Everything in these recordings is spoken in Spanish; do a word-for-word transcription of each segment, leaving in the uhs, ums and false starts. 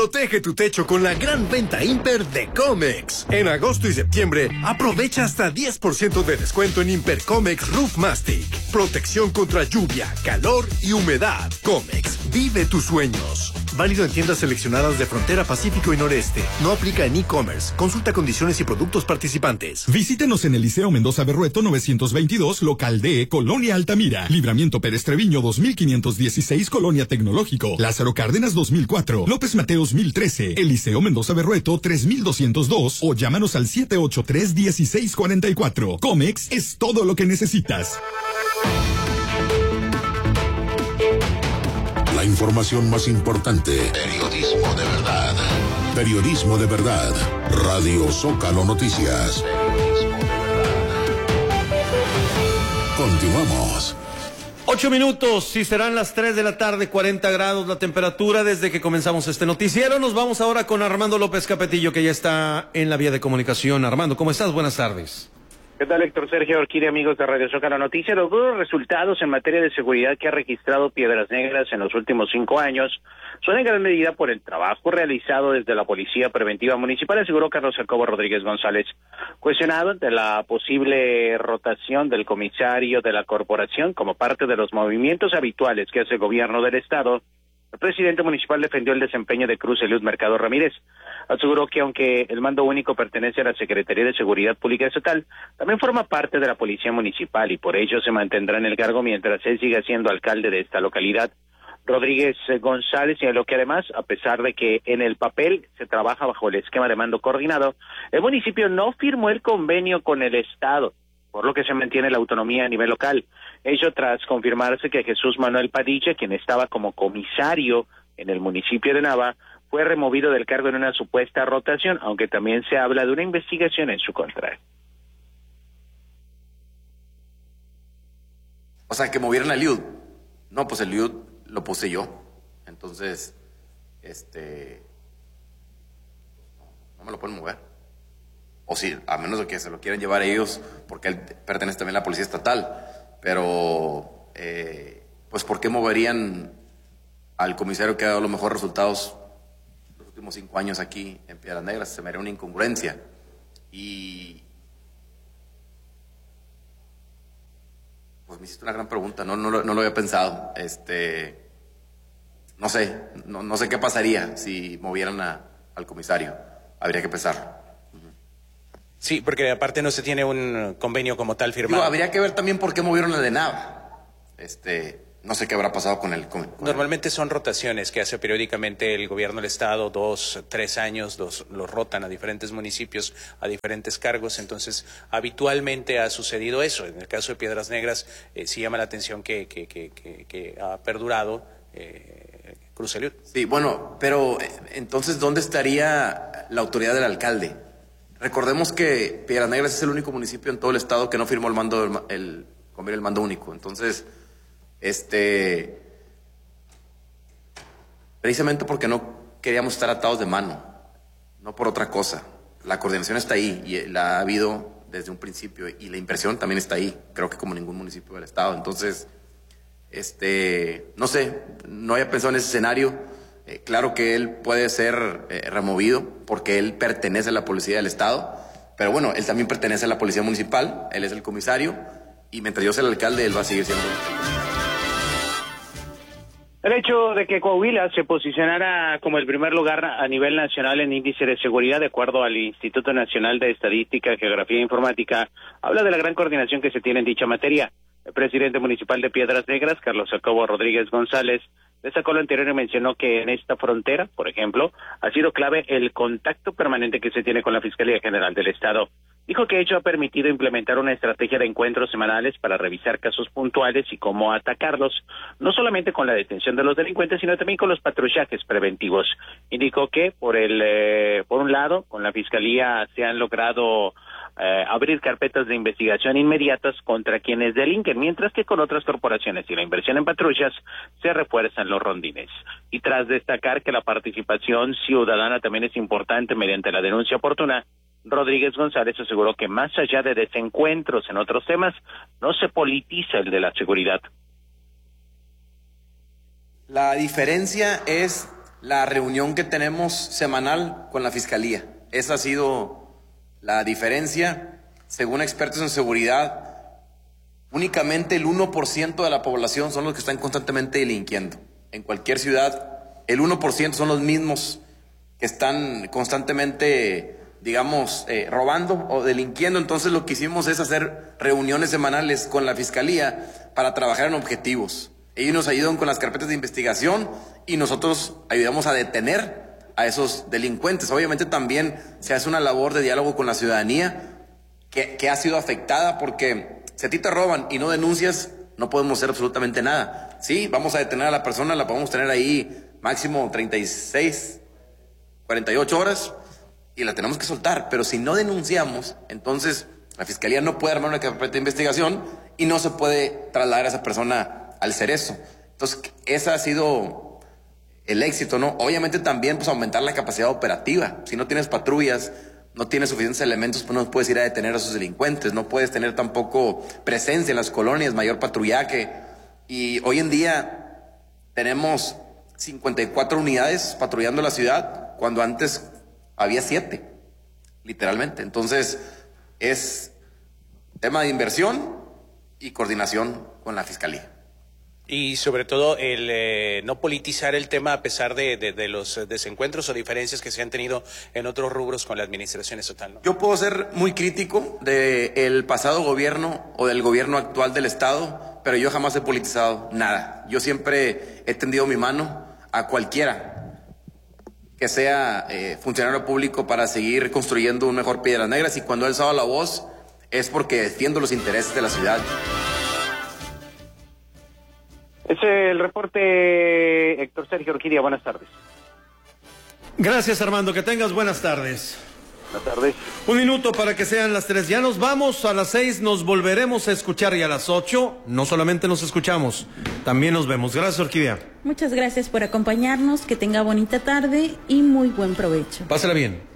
Protege tu techo con la gran venta Imper de Comex. En agosto y septiembre, aprovecha hasta diez por ciento de descuento en Imper Comex Roof Mastic. Protección contra lluvia, calor y humedad. Comex, vive tus sueños. Válido en tiendas seleccionadas de Frontera Pacífico y Noreste. No aplica en e-commerce. Consulta condiciones y productos participantes. Visítenos en el Liceo Mendoza Berrueto novecientos veintidós, local D, Colonia Altamira. Libramiento Pérez Treviño dos mil quinientos dieciséis, Colonia Tecnológico. Lázaro Cárdenas dos mil cuatro. López Mateos mil trece. Eliseo Mendoza Berrueto tres mil doscientos dos o llámanos al siete ocho tres, uno seis cuatro cuatro. Comex es todo lo que necesitas. La información más importante. Periodismo de verdad. Periodismo de verdad. Radio Zócalo Noticias. Periodismo de verdad. Continuamos. Ocho minutos y serán las tres de la tarde, cuarenta grados la temperatura desde que comenzamos este noticiero. Nos vamos ahora con Armando López Capetillo, que ya está en la vía de comunicación. Armando, ¿cómo estás? Buenas tardes. ¿Qué tal, Héctor Sergio Orquídea, amigos de Radio Zócalo Noticias? Los duros resultados en materia de seguridad que ha registrado Piedras Negras en los últimos cinco años son en gran medida por el trabajo realizado desde la Policía Preventiva Municipal, aseguró Carlos Jacobo Rodríguez González. Cuestionado ante la posible rotación del comisario de la corporación como parte de los movimientos habituales que hace el gobierno del Estado, el presidente municipal defendió el desempeño de Cruz Eliud Mercado Ramírez. Aseguró que aunque el mando único pertenece a la Secretaría de Seguridad Pública Estatal, también forma parte de la Policía Municipal y por ello se mantendrá en el cargo mientras él siga siendo alcalde de esta localidad. Rodríguez González señaló que además, a pesar de que en el papel se trabaja bajo el esquema de mando coordinado, el municipio no firmó el convenio con el Estado, por lo que se mantiene la autonomía a nivel local. Ello tras confirmarse que Jesús Manuel Padilla, quien estaba como comisario en el municipio de Nava, fue removido del cargo en una supuesta rotación, aunque también se habla de una investigación en su contra. O sea, que movieron a Eliud. No, pues Eliud lo puse yo. Entonces, este... no me lo pueden mover. O sí, a menos de que se lo quieran llevar ellos, porque él pertenece también a la Policía Estatal. Pero, eh, pues, ¿por qué moverían al comisario que ha dado los mejores resultados los últimos cinco años aquí en Piedras Negras? Se me haría una incongruencia. Y... pues me hiciste una gran pregunta, no, no, no lo había pensado. Este, no sé, no, no sé qué pasaría si movieran a, al comisario. Habría que pensar. Sí, porque aparte no se tiene un convenio como tal firmado. Digo, habría que ver también por qué movieron el de Nava. Este, no sé qué habrá pasado con el... Con, con Normalmente el... son rotaciones que hace periódicamente el gobierno del Estado, dos, tres años, los, los rotan a diferentes municipios, a diferentes cargos. Entonces, habitualmente ha sucedido eso. En el caso de Piedras Negras, eh, sí llama la atención que, que, que, que, que ha perdurado eh, Cruz Eliud. Sí, bueno, pero entonces, ¿dónde estaría la autoridad del alcalde? Recordemos que Piedras Negras es el único municipio en todo el estado que no firmó el mando, el convenio del mando único. Entonces, este, precisamente porque no queríamos estar atados de mano, no por otra cosa. La coordinación está ahí y la ha habido desde un principio y la inversión también está ahí, creo que como ningún municipio del estado. Entonces, este, no sé, no había pensado en ese escenario. Eh, claro que él puede ser eh, removido porque él pertenece a la policía del estado, pero bueno, él también pertenece a la policía municipal, él es el comisario y mientras yo sea el alcalde, él va a seguir siendo el comisario. El hecho de que Coahuila se posicionara como el primer lugar a nivel nacional en índice de seguridad, de acuerdo al Instituto Nacional de Estadística, Geografía e Informática, habla de la gran coordinación que se tiene en dicha materia. El presidente municipal de Piedras Negras, Carlos Jacobo Rodríguez González, destacó lo anterior y mencionó que en esta frontera, por ejemplo, ha sido clave el contacto permanente que se tiene con la Fiscalía General del Estado. Dijo que ello ha permitido implementar una estrategia de encuentros semanales para revisar casos puntuales y cómo atacarlos, no solamente con la detención de los delincuentes, sino también con los patrullajes preventivos. Indicó que, por el eh, por un lado, con la Fiscalía se han logrado Eh, abrir carpetas de investigación inmediatas contra quienes delinquen, mientras que con otras corporaciones y la inversión en patrullas se refuerzan los rondines. Y tras destacar que la participación ciudadana también es importante mediante la denuncia oportuna, Rodríguez González aseguró que más allá de desencuentros en otros temas, no se politiza el de la seguridad. La diferencia es la reunión que tenemos semanal con la Fiscalía. Esa ha sido la diferencia. Según expertos en seguridad, únicamente el uno por ciento de la población son los que están constantemente delinquiendo. En cualquier ciudad, el uno por ciento son los mismos que están constantemente, digamos, eh, robando o delinquiendo. Entonces lo que hicimos es hacer reuniones semanales con la Fiscalía para trabajar en objetivos. Ellos nos ayudan con las carpetas de investigación y nosotros ayudamos a detener a esos delincuentes. Obviamente también se hace una labor de diálogo con la ciudadanía que, que ha sido afectada, porque si a ti te roban y no denuncias, no podemos hacer absolutamente nada. Sí, vamos a detener a la persona, la podemos tener ahí máximo treinta y seis, cuarenta y ocho horas y la tenemos que soltar. Pero si no denunciamos, entonces la Fiscalía no puede armar una carpeta de investigación y no se puede trasladar a esa persona al cerezo. Entonces, ese ha sido el éxito, ¿no? Obviamente también, pues, aumentar la capacidad operativa. Si no tienes patrullas, no tienes suficientes elementos, pues no puedes ir a detener a esos delincuentes, no puedes tener tampoco presencia en las colonias, mayor patrullaje. Y hoy en día tenemos cincuenta y cuatro unidades patrullando la ciudad, cuando antes había siete, literalmente. Entonces, es tema de inversión y coordinación con la Fiscalía. Y sobre todo el eh, no politizar el tema a pesar de, de, de los desencuentros o diferencias que se han tenido en otros rubros con la administración estatal, ¿no? Yo puedo ser muy crítico del pasado gobierno o del gobierno actual del Estado, pero yo jamás he politizado nada. Yo siempre he tendido mi mano a cualquiera que sea eh, funcionario público para seguir construyendo un mejor Piedras Negras, y cuando he alzado la voz es porque defiendo los intereses de la ciudad. Es el reporte, Héctor Sergio Orquídea, buenas tardes. Gracias, Armando, que tengas buenas tardes. Buenas tardes. Un minuto para que sean las tres. Ya nos vamos, a las seis nos volveremos a escuchar, y a las ocho no solamente nos escuchamos, también nos vemos. Gracias, Orquídea. Muchas gracias por acompañarnos, que tenga bonita tarde y muy buen provecho. Pásala bien.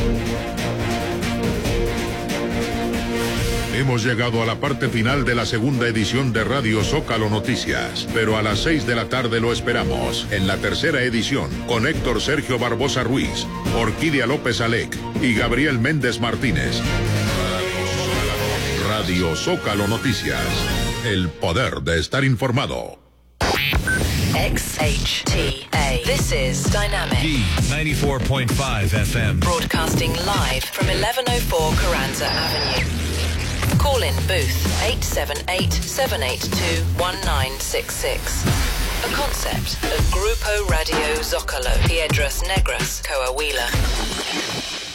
Hemos llegado a la parte final de la segunda edición de Radio Zócalo Noticias, pero a las seis de la tarde lo esperamos en la tercera edición con Héctor Sergio Barbosa Ruiz, Orquídea López Alec y Gabriel Méndez Martínez. Radio Zócalo Noticias, el poder de estar informado. X H T A. This is Dynamic. D ninety-four point five F M. Broadcasting live from eleven oh four Carranza Avenue. Call in booth eight seven eight, seven eight two, one nine six six. A concept of Grupo Radio Zócalo, Piedras Negras, Coahuila.